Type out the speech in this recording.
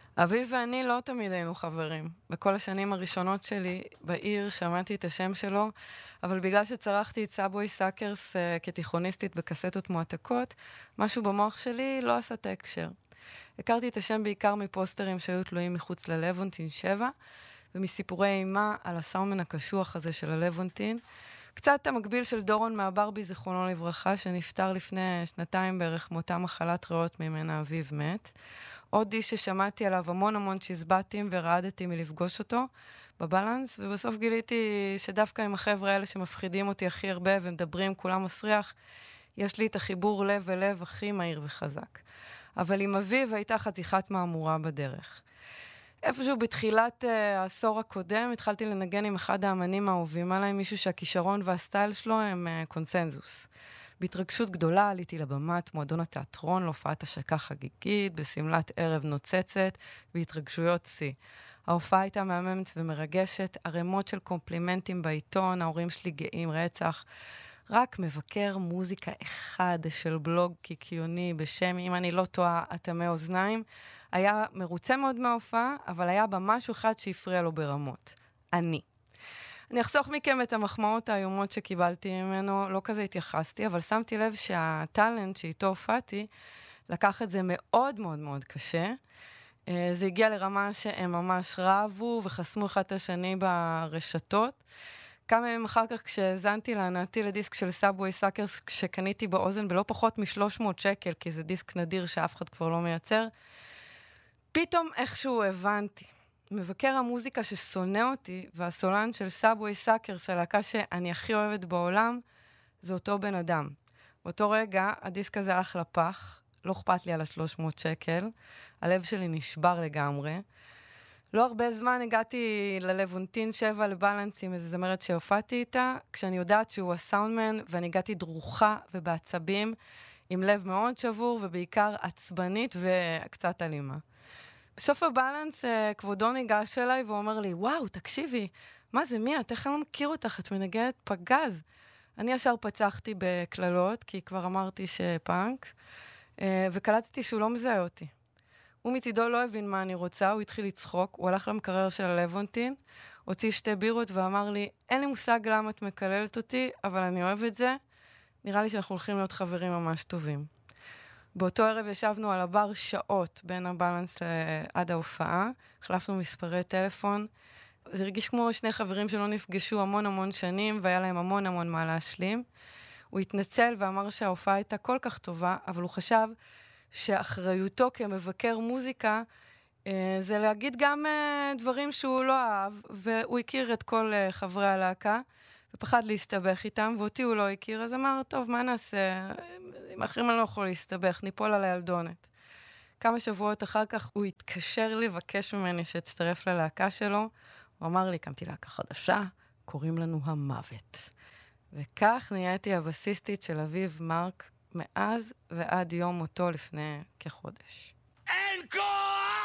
אביב ואני לא תמיד היינו חברים. בכל השנים הראשונות שלי בעיר שמעתי את השם שלו, אבל בגלל שצרכתי את סאבווי סאקרס כתיכוניסטית בקסטות מועתקות, משהו במוח שלי לא עשה את ההקשר. הכרתי את השם בעיקר מפוסטרים שהיו תלויים מחוץ ללוונטין 7, ומסיפורי אימה על הסאומן הקשוח הזה של הלוונטין. קצת המקביל של דורון מהברבי, זיכרונו לברכה, שנפטר לפני שנתיים בערך מאותה מחלת ריאות ממנה אביו מת. עוד איש ששמעתי עליו המון צ'יזבטים ורעדתי מלפגוש אותו בבלנס, ובסוף גיליתי שדווקא עם החבר'ה האלה שמפחידים אותי הכי הרבה ומדברים כולם מסריח, יש לי את החיבור לב אל לב הכי מהיר וחזק. אבל עם אביו הייתה חתיכת מהמורה בדרך. איפשהו בתחילת העשור הקודם התחלתי לנגן עם אחד האמנים האהובים עליי, מישהו שהכישרון והסטייל שלו הם קונסנזוס. בהתרגשות גדולה עליתי לבמת מועדון התיאטרון, להופעת השקה חגיגית, בסמלת ערב נוצצת, בהתרגשויות שיא. ההופעה הייתה מהממת ומרגשת, ערימות של קומפלימנטים בעיתון, ההורים שלי גאים רצח. רק מבקר מוזיקה אחד של בלוג קיקיוני בשם, אם אני לא טועה, אטמי אוזניים, היה מרוצה מאוד מההופעה, אבל היה בה משהו אחד שהפריע לו ברמות. אני אחסוך מכם את המחמאות האיומות שקיבלתי ממנו, לא כזה התייחסתי, אבל שמתי לב שהטלנט שאיתו הופעתי, לקח את זה מאוד קשה. זה הגיע לרמה שהם ממש רבו וחסמו אחד את השני ברשתות. כמה ימים אחר כך כשהזנתי להנעתי לדיסק של סאבווי סאקרס שקניתי באוזן בלא פחות מ-300 שקל, כי זה דיסק נדיר שאף אחד כבר לא מייצר, פתאום איכשהו הבנתי. מבקר המוזיקה ששונא אותי והסולן של סאבווי סאקרס, הלהקה שאני הכי אוהבת בעולם, זה אותו בן אדם. באותו רגע הדיסק הזה הלך לפח, לא אכפת לי על ה-300 שקל, הלב שלי נשבר לגמרי. לא הרבה זמן הגעתי ללוונטין 7 לבלנס עם איזו זמרת שהופעתי איתה, כשאני יודעת שהוא הסאונדמן, ואני הגעתי דרוכה ובעצבים, עם לב מאוד שבור ובעיקר עצבנית וקצת אלימה. בסוף הבלנס כבודו ניגש אליי והוא אומר לי, וואו, תקשיבי, מה זה, מי את? איך אני לא מכיר אותך? את מנגנת פגז. אני ישר פצחתי בקללות, כי כבר אמרתי שפאנק, וקלטתי שהוא לא מזהה אותי. הוא מצידו לא הבין מה אני רוצה, הוא התחיל לצחוק, הוא הלך למקרר של הלוונטין, הוציא 2 בירות ואמר לי, אין לי מושג למה את מקללת אותי, אבל אני אוהב את זה, נראה לי שאנחנו הולכים להיות חברים ממש טובים. באותו ערב ישבנו על הבר שעות בין הבלנס עד ההופעה, החלפנו מספרי טלפון, זה הרגיש כמו 2 חברים שלא נפגשו המון שנים, והיה להם המון מה להשלים. הוא התנצל ואמר שההופעה הייתה כל כך טובה, אבל הוא חשב שאחריותו כמבקר מוזיקה, זה להגיד גם דברים שהוא לא אהב, והוא הכיר את כל חברי הלהקה, ופחד להסתבך איתם, ואותי הוא לא הכיר, אז אמר, טוב, מה נעשה? עם אחרים אני לא יכול להסתבך, ניפול על הילדונת. כמה שבועות אחר כך הוא התקשר לבקש ממני שאצטרף ללהקה שלו, הוא אמר לי, קמתי להקה חדשה, קוראים לנו המוות. וכך נהייתי הבסיסטית של אביב מרק, מאז ועד יום מותו לפני כחודש. אין כוח!